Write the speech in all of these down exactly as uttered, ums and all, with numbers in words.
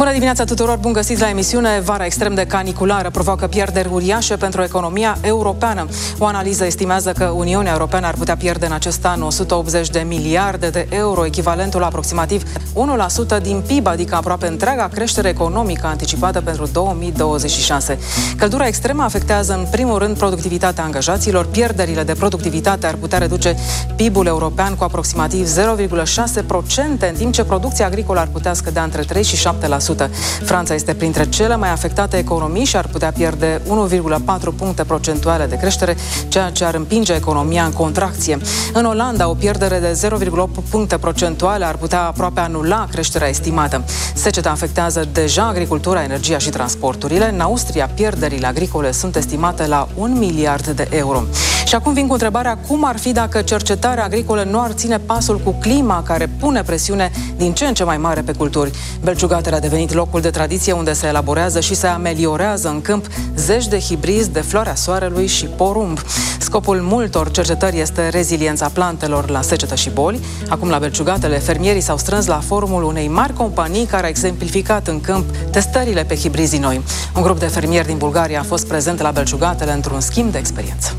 Bună dimineața tuturor, bun găsit la emisiune. Vara extrem de caniculară provoacă pierderi uriașe pentru economia europeană. O analiză estimează că Uniunea Europeană ar putea pierde în acest an o sută optzeci de miliarde de euro, echivalentul la aproximativ unu la sută din P I B, adică aproape întreaga creștere economică anticipată pentru două mii douăzeci și șase. Căldura extremă afectează în primul rând productivitatea angajaților. Pierderile de productivitate ar putea reduce P I B-ul european cu aproximativ zero virgulă șase la sută, în timp ce producția agricolă ar putea scădea între trei și șapte la sută. Franța este printre cele mai afectate economii și ar putea pierde unu virgulă patru puncte procentuale de creștere, ceea ce ar împinge economia în contracție. În Olanda, o pierdere de zero virgulă opt puncte procentuale ar putea aproape anula creșterea estimată. Seceta afectează deja agricultura, energia și transporturile. În Austria, pierderile agricole sunt estimate la un miliard de euro. Și acum vin cu întrebarea: cum ar fi dacă cercetarea agricolă nu ar ține pasul cu clima, care pune presiune din ce în ce mai mare pe culturi? Belciugatele a devenit locul de tradiție unde se elaborează și se ameliorează în câmp zeci de hibrizi de floarea soarelui și porumb. Scopul multor cercetări este reziliența plantelor la secetă și boli. Acum la Belciugatele, fermierii s-au strâns la forumul unei mari companii care a exemplificat în câmp testările pe hibrizii noi. Un grup de fermieri din Bulgaria a fost prezent la Belciugatele într-un schimb de experiență.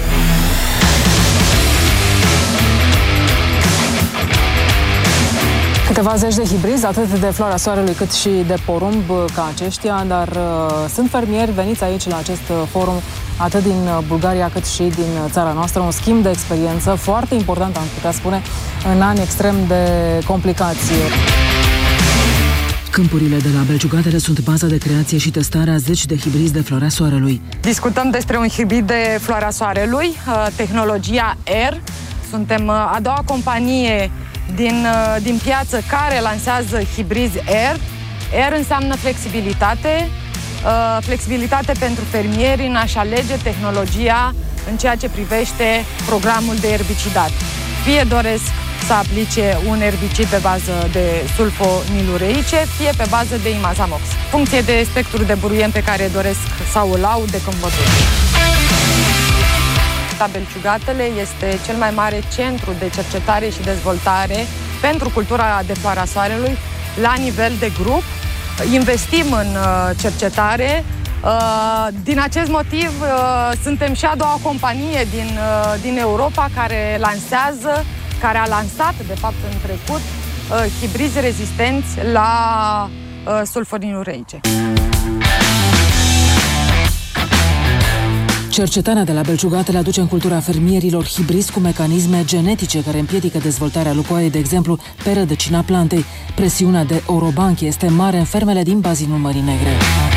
Câteva zeci de hibrizi, atât de floarea soarelui cât și de porumb ca aceștia, dar uh, sunt fermieri veniți aici la acest forum, atât din Bulgaria cât și din țara noastră, un schimb de experiență foarte important, am putea spune, în ani extrem de complicați. Câmpurile de la Belciugatele sunt baza de creație și testare a zeci de hibrizi de floarea soarelui. Discutăm despre un hibrid de floarea soarelui, tehnologia Air. Suntem a doua companie din, din piață care lansează hibrizi Air. Air înseamnă flexibilitate, flexibilitate pentru fermieri în a-și alege tehnologia în ceea ce privește programul de erbicidat. Fie doresc să aplice un erbicid pe bază de sulfonilureice, fie pe bază de imazamox, funcție de spectrul de buruien pe care doresc sau îl au de când vă Belciugatele este cel mai mare centru de cercetare și dezvoltare pentru cultura de floarea soarelui la nivel de grup. Investim în cercetare. Din acest motiv, suntem și a doua companie din, din Europa care lansează, care a lansat, de fapt, în trecut, hibrizi rezistenți la sulfonilureice. Cercetarea de la Belciugatele aduce în cultura fermierilor hibrizi cu mecanisme genetice care împiedică dezvoltarea lucoaiei, de exemplu, pe rădăcina plantei. Presiunea de orobanchi este mare în fermele din bazinul Mării Negre.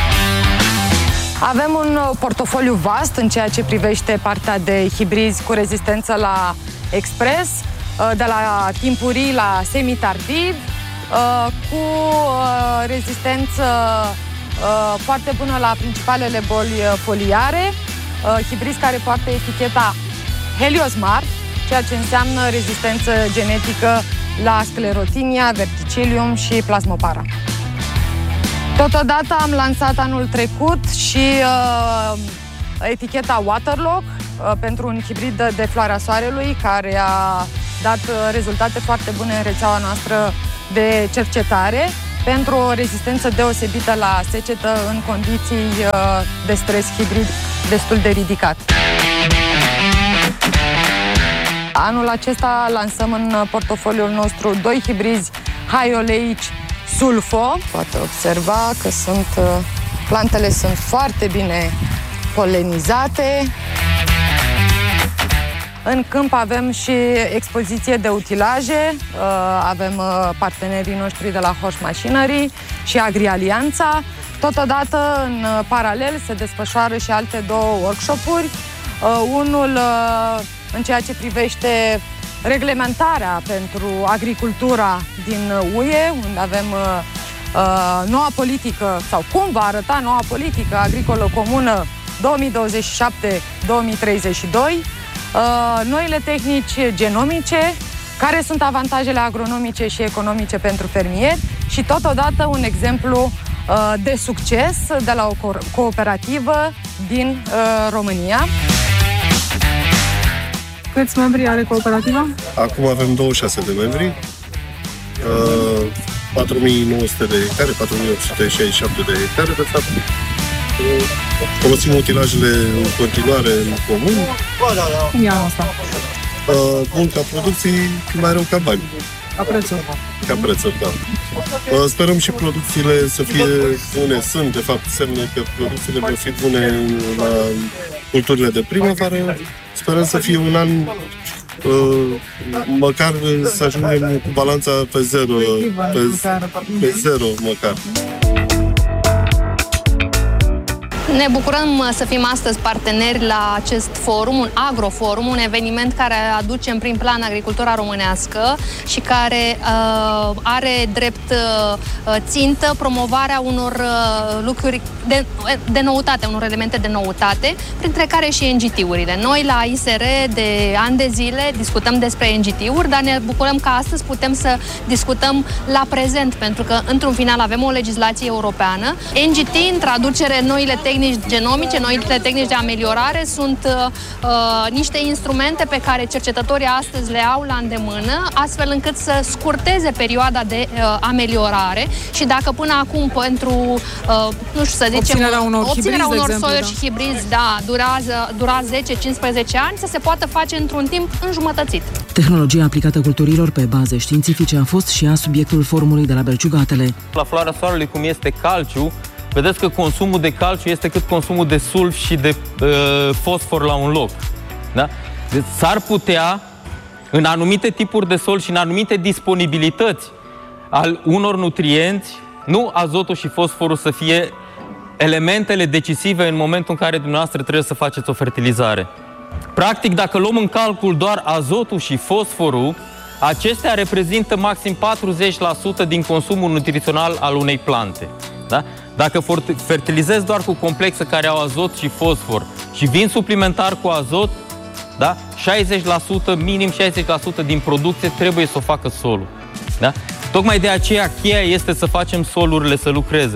Avem un portofoliu vast în ceea ce privește partea de hibrizi cu rezistență la expres, de la timpurii la semi-tardiv, cu rezistență foarte bună la principalele boli foliare, hibrizi care poartă eticheta Heliosmart, ceea ce înseamnă rezistență genetică la sclerotinia, verticillium și plasmopara. Totodată am lansat anul trecut și uh, eticheta Waterlock uh, pentru un hibrid de, de floarea soarelui care a dat uh, rezultate foarte bune în rețeaua noastră de cercetare pentru o rezistență deosebită la secetă în condiții uh, de stres hibrid destul de ridicat. Anul acesta lansăm în portofoliul nostru doi hibrizi high-oleici sulfo. Poate observa că sunt, plantele sunt foarte bine polenizate. În câmp avem și expoziție de utilaje, avem partenerii noștri de la Horsch Machinery și AgriAlianța. Totodată, în paralel, se desfășoară și alte două workshop-uri. Unul în ceea ce privește reglementarea pentru agricultura din U E, unde avem uh, noua politică, sau cum va arăta noua politică agricolă comună două mii douăzeci și șapte două mii treizeci și doi, uh, noile tehnici genomice, care sunt avantajele agronomice și economice pentru fermieri și totodată un exemplu uh, de succes de la o co- cooperativă din uh, România. Câți membri are cooperativa? Acum avem douăzeci și șase de membri. patru mii nouă sute de hectare, patru mii opt sute șaizeci și șapte de hectare. De fapt, folosim utilajele în continuare în comun. Cum e anul ăsta? Bun ca producții, mai rău ca bani. Ca prețuri. Ca prețuri, da. Sperăm și producțiile să fie bune. Sunt, de fapt, semne că producțiile vor fi bune la culturile de primăvară. Sperăm să fie un an măcar să ajungem cu balanța pe zero. Pe, pe zero măcar. Ne bucurăm să fim astăzi parteneri la acest forum, un agroforum, un eveniment care aduce în prim plan agricultura românească și care uh, are drept uh, țintă promovarea unor uh, lucruri de, de noutate, unor elemente de noutate, printre care și N G T-urile. Noi la I S R de ani de zile discutăm despre N G T-uri, dar ne bucurăm că astăzi putem să discutăm la prezent, pentru că într-un final avem o legislație europeană. N G T, în traducere, noile tehnici genomice, noile tehnici de ameliorare, sunt uh, niște instrumente pe care cercetătorii astăzi le au la îndemână, astfel încât să scurteze perioada de uh, ameliorare și dacă până acum pentru, uh, nu știu să zicem, obținerea unor, obținerea hibrizi, unor exemplu, soiuri da. hibrizi, da, durează, dura zece cincisprezece ani, să se poată face într-un timp înjumătățit. Tehnologia aplicată culturilor pe baze științifice a fost și ea subiectul forumului de la Belciugatele. La floarea soarelui, cum este calciu, vedeți că consumul de calciu este cât consumul de sulf și de uh, fosfor la un loc. Da? Deci s-ar putea, în anumite tipuri de sol și în anumite disponibilități al unor nutrienți, nu azotul și fosforul să fie elementele decisive în momentul în care dumneavoastră trebuie să faceți o fertilizare. Practic, dacă luăm în calcul doar azotul și fosforul, acestea reprezintă maxim patruzeci la sută din consumul nutrițional al unei plante. Da? Dacă fertilizezi doar cu complexe care au azot și fosfor și vin suplimentar cu azot, da? șaizeci la sută, minim șaizeci la sută din producție trebuie să o facă solul. Da? Tocmai de aceea cheia este să facem solurile să lucreze.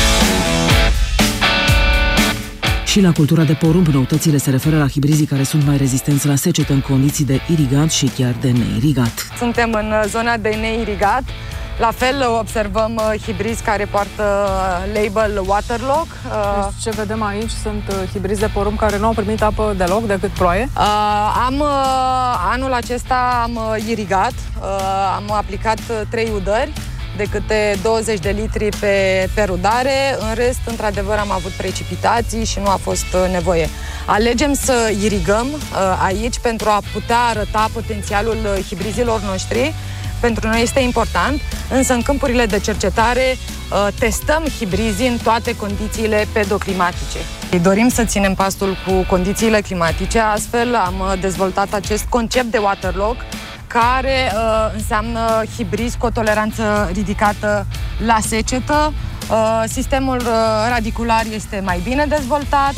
Și la cultura de porumb, noutățile se referă la hibrizii care sunt mai rezistenți la secetă în condiții de irigat și chiar de neirigat. Suntem în zona de neirigat. La fel observăm hibrizi care poartă label Waterlock. Deci, ce vedem aici sunt hibrizi de porumb care nu au primit apă deloc decât ploaie. Uh, am, anul acesta am irigat, uh, am aplicat trei udări de câte douăzeci de litri pe, pe rudare. În rest, într-adevăr, am avut precipitații și nu a fost nevoie. Alegem să irigăm uh, aici pentru a putea arăta potențialul hibrizilor noștri. Pentru noi este important, însă în câmpurile de cercetare uh, testăm hibrizii în toate condițiile pedoclimatice. Dorim să ținem pasul cu condițiile climatice, astfel am dezvoltat acest concept de Waterlock, care uh, înseamnă hibrizi cu o toleranță ridicată la secetă. Uh, sistemul uh, radicular este mai bine dezvoltat.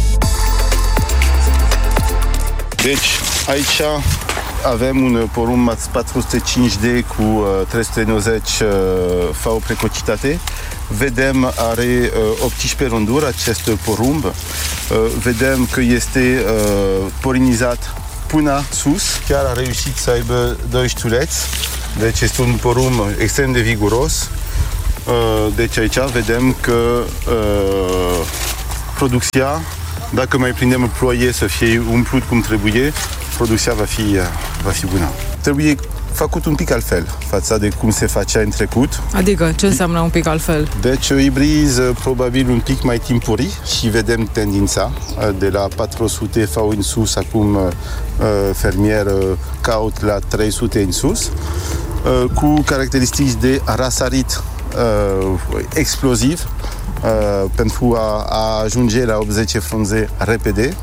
Deci, aici avem un porumb patru sute cinci D cu uh, trei sute nouăzeci uh, F A O precocitate. Vedem, are uh, optsprezece rânduri acest porumb. Uh, vedem că este uh, polinizat până sus. Chiar a reușit să aibă doi ștuleți. Deci este un porumb extrem de viguros. Uh, deci aici vedem că uh, producția, dacă mai prindem ploaie să fie umplut cum trebuie, producția va fi, va fi bună. Trebuie făcut un pic altfel față de cum se facea în trecut. Adică, ce înseamnă un pic altfel? Deci, hibriz probabil un pic mai timpurii și vedem tendința de la patru sute F A O în sus, acum fermier caut la trei sute în sus, cu caracteristici de rasarit exploziv pentru a, a ajunge la optzeci frunze repede.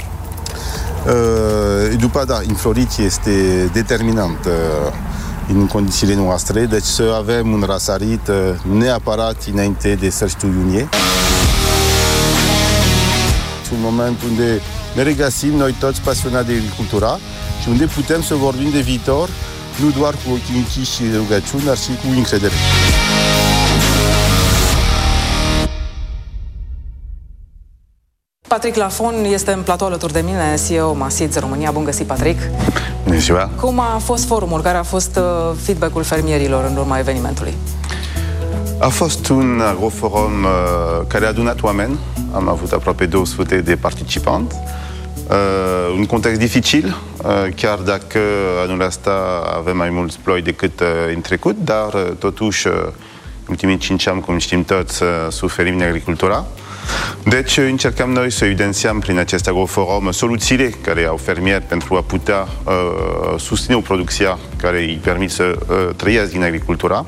Uh, după, da, înflorit este determinant uh, în condițiile noastre, deci să avem un rasarit uh, neapărat înainte de sfârșitul iunie. Un moment unde ne regăsim noi toți pasionați de agricultura și unde putem să vorbim de viitor, nu doar cu ochii închiși și rugăciuni, dar și cu încredere. Patrick Lafon este în platou alături de mine, C E O Masiți România. Bun găsit, Patrick! Bună ziua! Cum a fost forumul? Care a fost feedback-ul fermierilor în urma evenimentului? A fost un agroforum uh, care a adunat oameni. Am avut aproape două sute de participanți. Uh, un context dificil, uh, chiar dacă anul ăsta avem mai mulți ploi decât uh, în trecut, dar uh, totuși, uh, ultimii cinci ani, cum știm toți, uh, suferim în agricultura. Deci încercăm noi să evidențiăm prin acest agroforum soluțiile care au fermieri pentru a putea uh, susține o producție care îi permit să uh, trăiesc din agricultura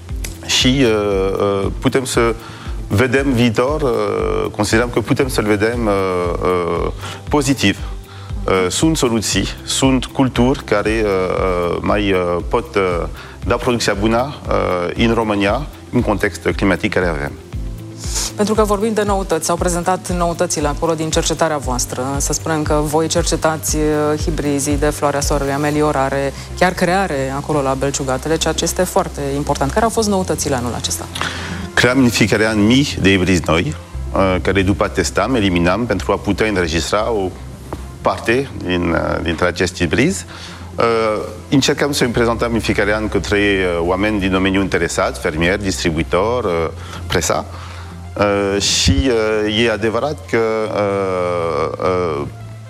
și uh, uh, putem să vedem viitor, uh, considerăm că putem să-l vedem uh, uh, pozitiv. Uh, sunt soluții, sunt culturi care uh, mai uh, pot uh, da producția bună uh, în România, în context climatic care avem. Pentru că vorbim de noutăți, s-au prezentat noutățile acolo din cercetarea voastră. Să spunem că voi cercetați hibrizii de floarea soarelui, ameliorare, chiar creare acolo la Belciugatele, ceea ce este foarte important. Care au fost noutățile anul acesta? Creăm în fiecare an mii de hibrizi noi, care după testăm, eliminăm pentru a putea înregistra o parte din, dintre acest hibrizi. Uh, încercăm să îi prezentăm în fiecare an către uh, oameni din domeniul interesat, fermieri, distribuitori, uh, presa. Uh, și uh, e adevărat că uh, uh,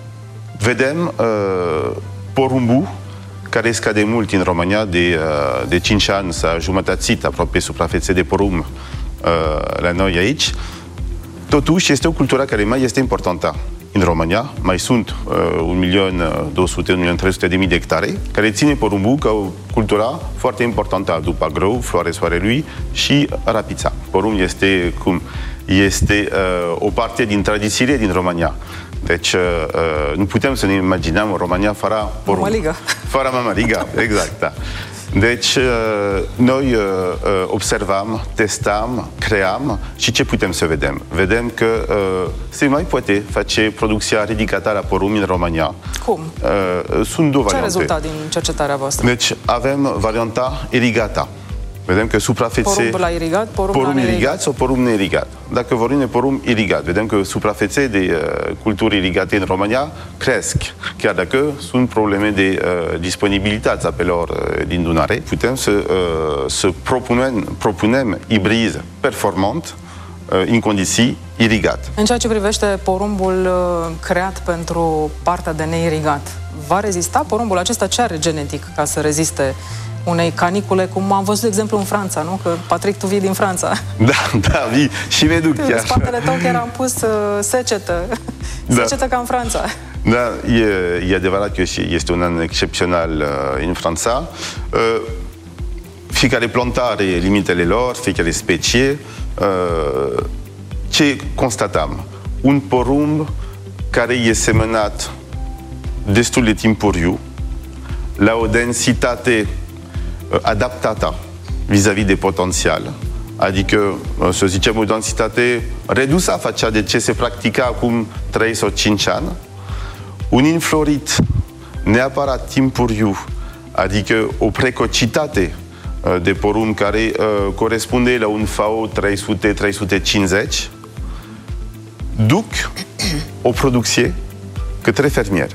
vedem uh, porumbul, care scade mult în România, de, uh, de cinci ani s-a jumătățit aproape suprafețe de porumb uh, la noi aici. Totuși, este o cultură care mai este importantă în România. Mai sunt uh, un milion două sute, un milion trei sute de mii de hectare, care ține porumbul ca o cultură foarte importantă după grâu, floare soarelui și rapița. Porumb este, cum, este uh, o parte din tradițiile din România. Deci uh, nu putem să ne imaginăm România fără porumb. Mămăligă. Fără mămăligă, exact, da. Deci, noi observam, testam, cream și ce putem să vedem? Vedem că se mai poate face producția ridicată la porumb în România. Cum? Sunt două variante. Ce rezultat din cercetarea voastră? Deci, avem varianta irigată. Vedem că suprafețe... Porumb la irigat, porumb, porumb la irigat sau porumb neirigat. Dacă vorbim de porumb irigat, vedem că suprafețe de uh, culturi irigate în România cresc, chiar dacă sunt probleme de uh, disponibilitate a apelor uh, din Dunăre. Putem să, uh, să propunem, propunem hibrizi performant uh, în condiții irigat. În ceea ce privește porumbul uh, creat pentru partea de neirigat, va rezista porumbul acesta? Ce are genetic ca să reziste unei canicule, cum am văzut, de exemplu, în Franța, nu? Că, Patrick, tu vii din Franța. Da, da, vii și mă duc chiar. În spatele tău chiar am pus uh, secetă. Da. Secetă ca în Franța. Da, e, e adevărat că este un an excepțional uh, în Franța. Uh, fiecare plantă are limitele lor, fiecare specie. Uh, ce constatăm? Un porumb care e semănat destul de timpuriu, la o densitate adaptată vis-a-vis de potențial. Adică, să zicem, o densitate redusă față de ce se practica acum trei sau cinci ani. Un înflorit neapărat timpuriu, adică o precocitate de porumb care uh, corespunde la un F A O trei sute - trei sute cincizeci, duc o producție către fermier.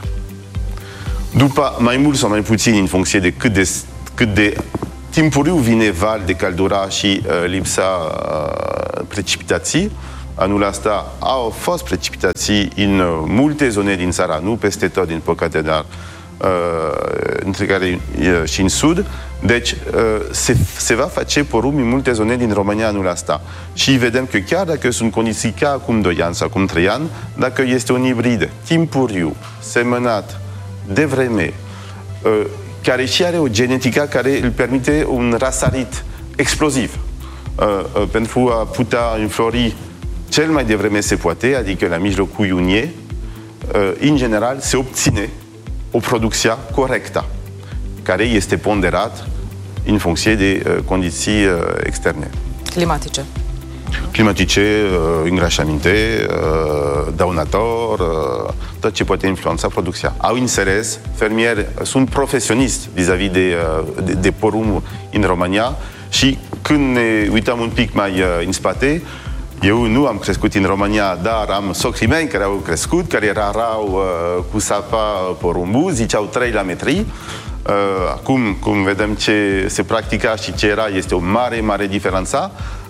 După mai mult sau mai puțin, în funcție de cât de, cât de timpuriu vine val de căldura și uh, lipsa uh, precipitații, anul ăsta au fost precipitații în uh, multe zone din țara, nu peste tot, din păcate, dar uh, între care uh, și în sud. Deci uh, se, se va face porumb în multe zone din România anul ăsta. Și vedem că chiar dacă sunt condiții ca acum doi ani sau acum trei ani, dacă este un hibrid timpuriu, semănat de vreme, uh, care și are o genetică care îl permite un răsărit exploziv uh, uh, pentru a putea înflori cel mai devreme se poate, adică la mijlocul iunie, uh, în general se obține o producție corectă, care este ponderat în funcție de uh, condiții uh, externe. Climatice. Climatice, uh, îngrașăminte, uh, dăunător, uh, tot ce poate influența producția. Au înțeles, fermieri sunt profesioniști vis-a-vis de, uh, de, de porumb în România și când ne uităm un pic mai uh, în spate, eu nu am crescut în România, dar am socrii mei care au crescut, care rarau uh, cu sapa porumbul, ziceau trei la metri. Uh, acum, cum vedem ce se practica și ce era, este o mare, mare diferență.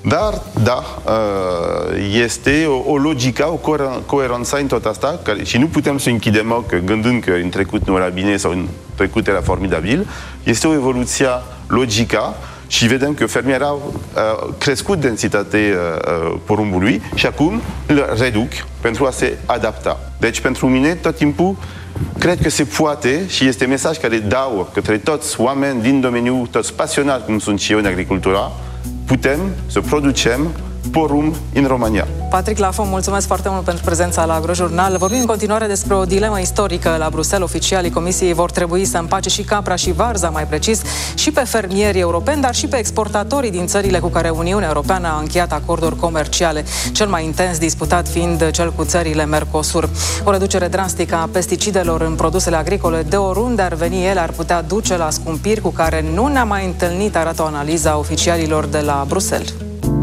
Dar, da, este o, o logică, o coerență în tot asta, care, și nu putem să închidem ochi gândând că în trecut nu era bine sau în trecut era formidabil. Este o evoluție logică și vedem că fermierii au uh, crescut densitatea uh, porumbului și acum îl reduc pentru a se adapta. Deci, pentru mine, tot timpul, cred că se poate și este mesaj care dau către toți oameni din domeniu, toți pasionați, cum sunt și eu în agricultura, putem să producem porumb în România. Patrick Lafont, mulțumesc foarte mult pentru prezența la Agrojurnal. Vorbim în continuare despre o dilemă istorică la Bruxelles. Oficialii Comisiei vor trebui să împace și capra și varza, mai precis, și pe fermierii europeni, dar și pe exportatorii din țările cu care Uniunea Europeană a încheiat acorduri comerciale, cel mai intens disputat fiind cel cu țările Mercosur. O reducere drastică a pesticidelor în produsele agricole, de oriunde ar veni ele, ar putea duce la scumpiri cu care nu ne-am mai întâlnit, arată o analiză a oficialilor de la Bruxelles.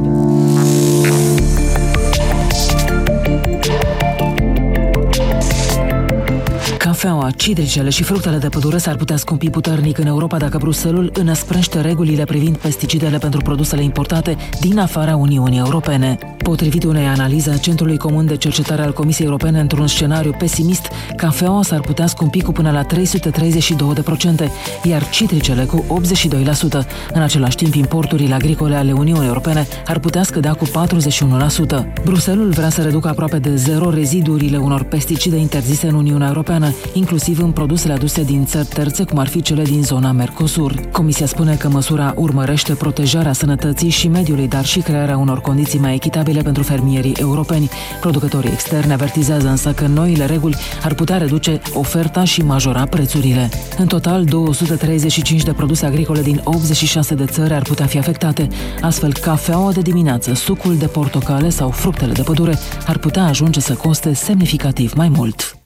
Cafeaua, citricele și fructele de pădure s-ar putea scumpi puternic în Europa dacă Bruxelles înăsprește regulile privind pesticidele pentru produsele importate din afara Uniunii Europene. Potrivit unei analize a Centrului Comun de Cercetare al Comisiei Europene, într-un scenariu pesimist, cafeaua s-ar putea scumpi cu până la trei sute treizeci și două la sută, iar citricele cu optzeci și doi la sută. În același timp, importurile agricole ale Uniunii Europene ar putea scădea cu patruzeci și unu la sută. Bruxelles vrea să reducă aproape de zero rezidurile unor pesticide interzise în Uniunea Europeană, inclusiv în produsele aduse din țări terțe, cum ar fi cele din zona Mercosur. Comisia spune că măsura urmărește protejarea sănătății și mediului, dar și crearea unor condiții mai echitabile pentru fermierii europeni. Producătorii externi avertizează însă că noile reguli ar putea reduce oferta și majora prețurile. În total, două sute treizeci și cinci de produse agricole din optzeci și șase de țări ar putea fi afectate. Astfel, cafeaua de dimineață, sucul de portocale sau fructele de pădure ar putea ajunge să coste semnificativ mai mult.